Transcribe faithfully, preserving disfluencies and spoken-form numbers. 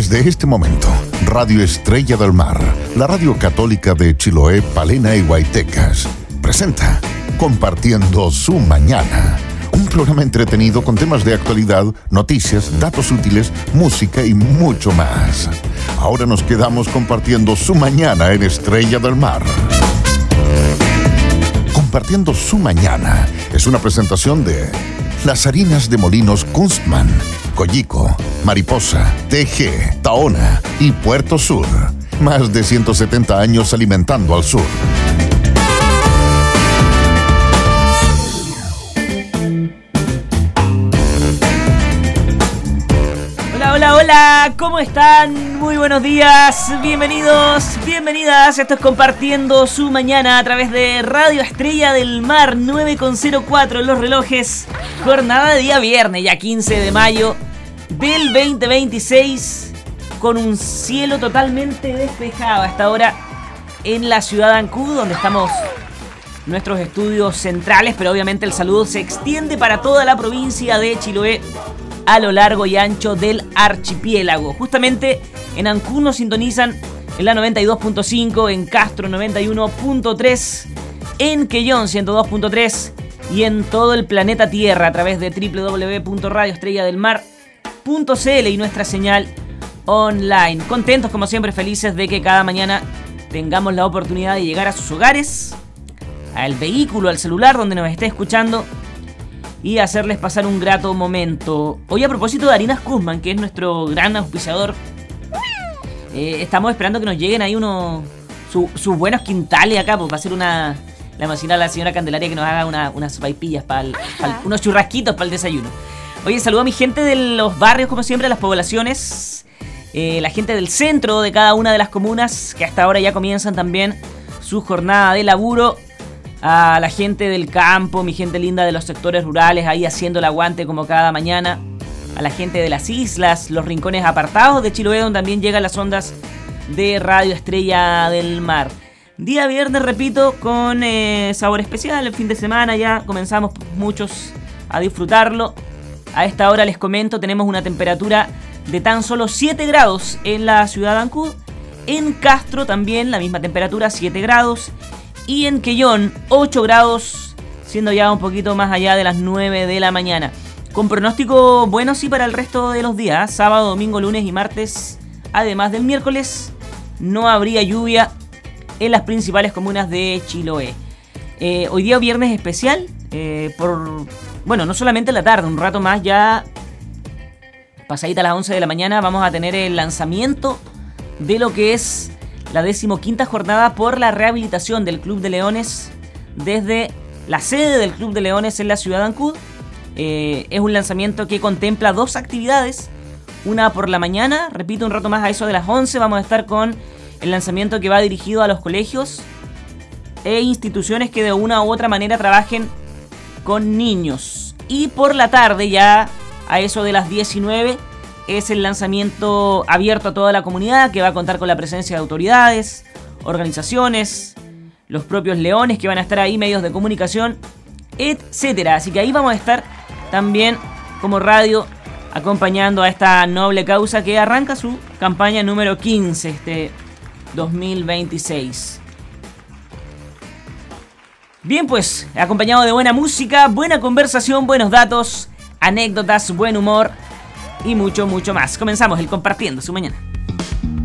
Desde este momento, Radio Estrella del Mar, la radio católica de Chiloé, Palena y Huaytecas, presenta Compartiendo su Mañana. Un programa entretenido con temas de actualidad, noticias, datos útiles, música y mucho más. Ahora nos quedamos compartiendo su mañana en Estrella del Mar. Compartiendo su Mañana es una presentación de las harinas de Molinos Kunstmann, Collico, Mariposa, T G, Tahona y Puerto Sur. Más de ciento setenta años alimentando al sur. Hola, hola, hola, ¿cómo están? Muy buenos días, bienvenidos, bienvenidas. Esto es Compartiendo su Mañana a través de Radio Estrella del Mar, nueve con cero cuatro en los relojes. Jornada de día viernes, ya quince de mayo del veinte veintiséis, con un cielo totalmente despejado hasta ahora en la ciudad de Ancud, donde estamos nuestros estudios centrales, pero obviamente el saludo se extiende para toda la provincia de Chiloé, a lo largo y ancho del archipiélago. Justamente en Ancud nos sintonizan en la noventa y dos punto cinco, en Castro noventa y uno punto tres, en Quellón ciento dos punto tres y en todo el planeta Tierra a través de doble u doble u doble u punto radio estrella del mar punto c l y nuestra señal online. Contentos como siempre, felices de que cada mañana tengamos la oportunidad de llegar a sus hogares, al vehículo, al celular donde nos esté escuchando, y hacerles pasar un grato momento. Hoy, a propósito de Harinas Kunstmann, que es nuestro gran auspiciador, eh, estamos esperando que nos lleguen ahí unos su, sus buenos quintales acá, pues va a ser una... La imagina a la señora Candelaria que nos haga una, unas vaipillas, para unos churrasquitos para el desayuno. Oye, saludo a mi gente de los barrios, como siempre, a las poblaciones, eh, la gente del centro de cada una de las comunas, que hasta ahora ya comienzan también su jornada de laburo. A la gente del campo, mi gente linda de los sectores rurales, ahí haciendo el aguante como cada mañana. A la gente de las islas, los rincones apartados de Chiloé, donde también llegan las ondas de Radio Estrella del Mar. Día viernes, repito, con eh, sabor especial. El fin de semana ya comenzamos muchos a disfrutarlo. A esta hora les comento, tenemos una temperatura de tan solo siete grados en la ciudad de Ancud. En Castro también la misma temperatura, siete grados. Y en Quellón, ocho grados, siendo ya un poquito más allá de las nueve de la mañana. Con pronóstico bueno, sí, para el resto de los días. Sábado, domingo, lunes y martes, además del miércoles, no habría lluvia en las principales comunas de Chiloé. Eh, hoy día viernes especial, eh, por... Bueno, no solamente en la tarde, un rato más ya, pasadita a las once de la mañana, vamos a tener el lanzamiento de lo que es la decimoquinta jornada por la rehabilitación del Club de Leones desde la sede del Club de Leones en la ciudad de Ancud. Eh, es un lanzamiento que contempla dos actividades, una por la mañana, repito, un rato más a eso de las once, vamos a estar con el lanzamiento que va dirigido a los colegios e instituciones que de una u otra manera trabajen con niños. Y por la tarde, ya a eso de las diecinueve, es el lanzamiento abierto a toda la comunidad, que va a contar con la presencia de autoridades, organizaciones, los propios leones que van a estar ahí, medios de comunicación, etcétera. Así que ahí vamos a estar también como radio acompañando a esta noble causa que arranca su campaña número quince este dos mil veintiséis. Bien, pues, acompañado de buena música, buena conversación, buenos datos, anécdotas, buen humor y mucho, mucho más. Comenzamos el Compartiendo su Mañana.